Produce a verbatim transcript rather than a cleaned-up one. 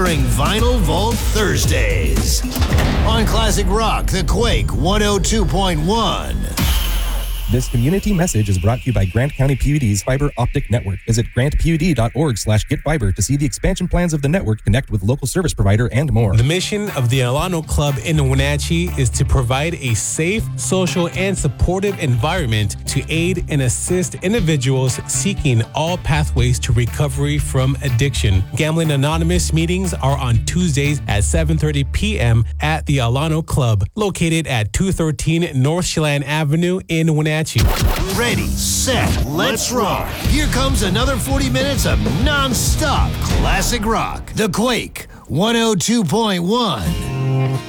during Vinyl Vault Thursdays. On Classic Rock, The Quake one oh two point one. This community message is brought to you by Grant County P U D's Fiber Optic Network. Visit grant pud dot org slash get fiber to see the expansion plans of the network, connect with local service provider, and more. The mission of the Alano Club in Wenatchee is to provide a safe, social, and supportive environment to aid and assist individuals seeking all pathways to recovery from addiction. Gambling Anonymous meetings are on Tuesdays at seven thirty p.m. at the Alano Club, located at two thirteen North Chelan Avenue in Wenatchee. Ready, set, let's rock. Here comes another forty minutes of non-stop classic rock. The Quake one oh two point one.